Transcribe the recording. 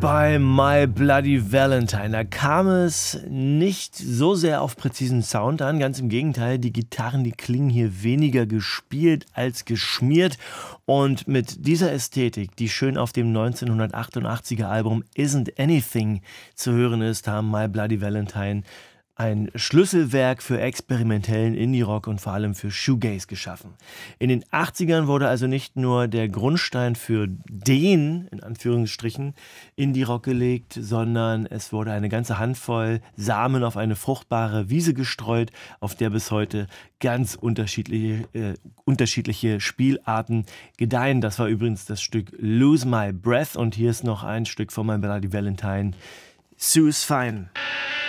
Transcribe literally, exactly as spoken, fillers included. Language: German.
bei My Bloody Valentine. Da kam es nicht so sehr auf präzisen Sound an, ganz im Gegenteil, die Gitarren, die klingen hier weniger gespielt als geschmiert. Und mit dieser Ästhetik, die schön auf dem neunzehnhundertachtundachtziger Album Isn't Anything zu hören ist, haben My Bloody Valentine ein Schlüsselwerk für experimentellen Indie-Rock und vor allem für Shoegaze geschaffen. In den achtzigern wurde also nicht nur der Grundstein für den, in Anführungsstrichen, Indie-Rock gelegt, sondern es wurde eine ganze Handvoll Samen auf eine fruchtbare Wiese gestreut, auf der bis heute ganz unterschiedliche, äh, unterschiedliche Spielarten gedeihen. Das war übrigens das Stück Lose My Breath und hier ist noch ein Stück von My Bloody Valentine, Sue's Fine.